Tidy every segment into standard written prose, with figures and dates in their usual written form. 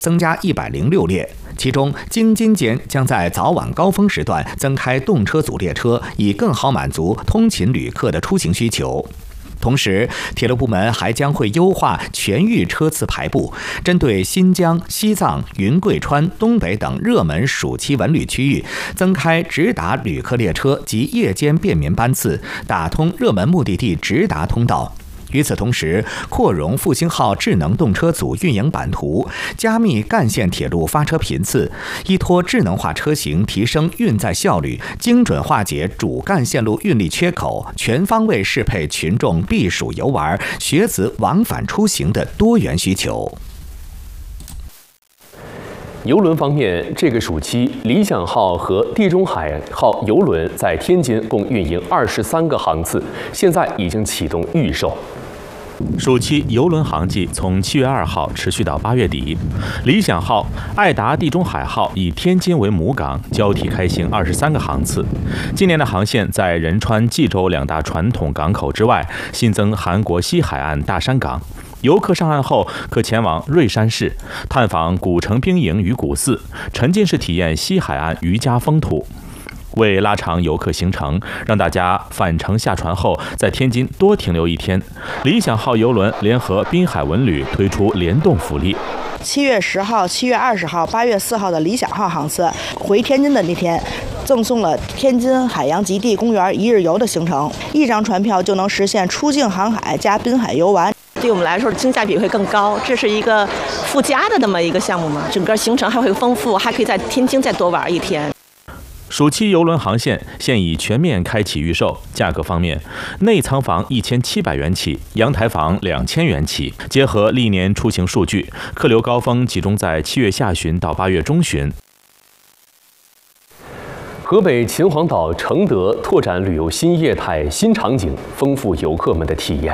增加106列，其中京津间将在早晚高峰时段增开动车组列车，以更好满足通勤旅客的出行需求。同时，铁路部门还将会优化全域车次排布，针对新疆、西藏、云贵川、东北等热门暑期文旅区域，增开直达旅客列车及夜间便民班次，打通热门目的地直达通道。与此同时，扩容复兴号智能动车组运营版图，加密干线铁路发车频次，依托智能化车型提升运载效率，精准化解主干线路运力缺口，全方位适配群众避暑游玩、学子往返出行的多元需求。 邮轮方面，这个暑期，理想号和地中海号邮轮在天津共运营23个航次，现在已经启动预售。 暑期邮轮航季从7月2号持续到8月底。理想号、爱达地中海号以天津为母港，交替开行23个航次。今年的航线在仁川、济州2大传统港口之外，新增韩国西海岸大山港。游客上岸后可前往瑞山市，探访古城兵营与古寺，沉浸式体验西海岸渔家风土。为拉长游客行程，让大家返程下船后在天津多停留1天，理想号邮轮联合滨海文旅推出联动福利。 7月10号、7月20号、8月4号的理想号航次，回天津的那天赠送了天津海洋极地公园1日游的行程，1张船票就能实现出境航海加滨海游玩。 对我们来说性价比会更高，这是一个附加的那么一个项目嘛，整个行程还会丰富，还可以在天津再多玩1天。 暑期邮轮航线现已全面开启预售，价格方面，内舱房1700元起，阳台房2000元起。结合历年出行数据，客流高峰集中在7月下旬到8月中旬。 河北秦皇岛承德拓展旅游新业态、新场景，丰富游客们的体验。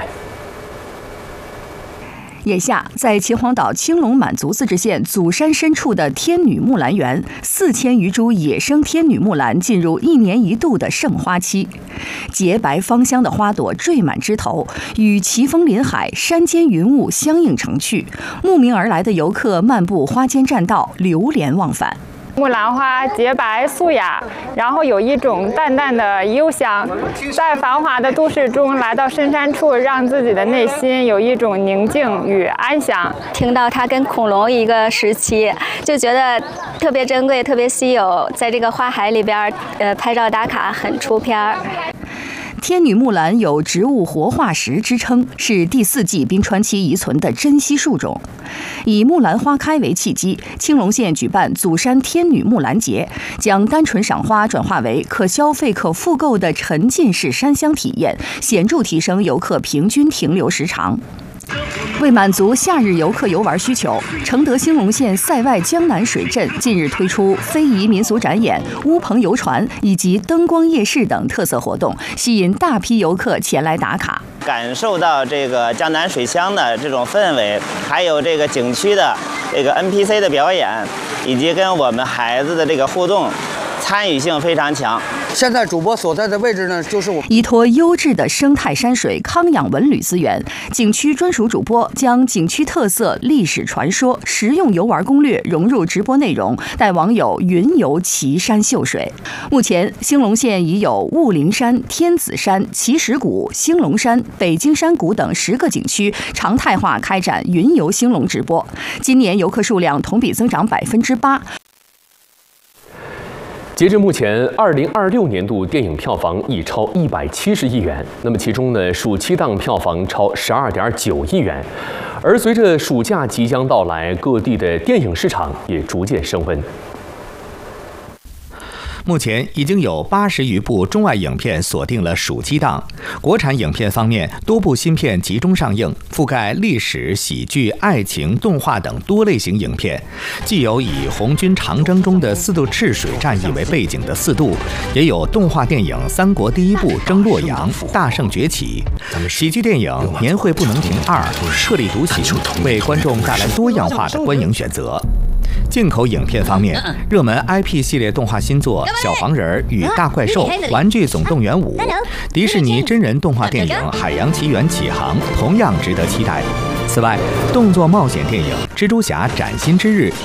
眼下，在秦皇岛青龙满族自治县祖山深处的天女木兰园，4000余株野生天女木兰进入1年1度的盛花期，洁白芳香的花朵缀满枝头，与奇峰林海、山间云雾相映成趣。慕名而来的游客漫步花间栈道，流连忘返。 木兰花洁白素雅，然后有一种淡淡的幽香，在繁华的都市中来到深山处，让自己的内心有一种宁静与安详。 听到它跟恐龙一个时期，就觉得特别珍贵、特别稀有，在这个花海里边，拍照打卡很出片儿。 天女木兰有植物活化石之称，是第4纪冰川期遗存的珍稀树种。以木兰花开为契机，青龙县举办祖山天女木兰节，将单纯赏花转化为可消费、可复购的沉浸式山乡体验，显著提升游客平均停留时长。为满足夏日游客游玩需求，承德兴隆县塞外江南水镇近日推出非遗民俗展演、乌篷游船以及灯光夜市等特色活动，吸引大批游客前来打卡， 感受到这个江南水乡的这种氛围，还有这个景区的这个 NPC 的表演，以及跟我们孩子的这个互动，参与性非常强。 现在主播所在的位置呢，就是我依托优质的生态山水、康养文旅资源，景区专属主播将景区特色、历史传说、实用游玩攻略融入直播内容，带网友云游奇山秀水。目前，兴隆县已有雾灵山、天子山、奇石谷、兴隆山、北京山谷等10个景区常态化开展云游兴隆直播，今年游客数量同比增长8%。 截至目前，2026年度电影票房已超170亿元。那么其中呢，暑期档票房超12.9亿元。而随着暑假即将到来，各地的电影市场也逐渐升温。 目前已经有80余部中外影片锁定了暑期档。国产影片方面，多部新片集中上映，覆盖历史、喜剧、爱情、动画等多类型影片。既有以红军长征中的4渡赤水战役为背景的4渡，也有动画电影《三国第一部征洛阳》《大圣崛起》，喜剧电影《年会不能停2》特立独行，为观众带来多样化的观影选择。进口影片方面，热门 IP 系列动画新作《小黄人与大怪兽》《玩具总动员5》，迪士尼真人动画电影《海洋奇缘：起航》同样值得期待。此外，动作冒险电影《蜘蛛侠：崭新之日》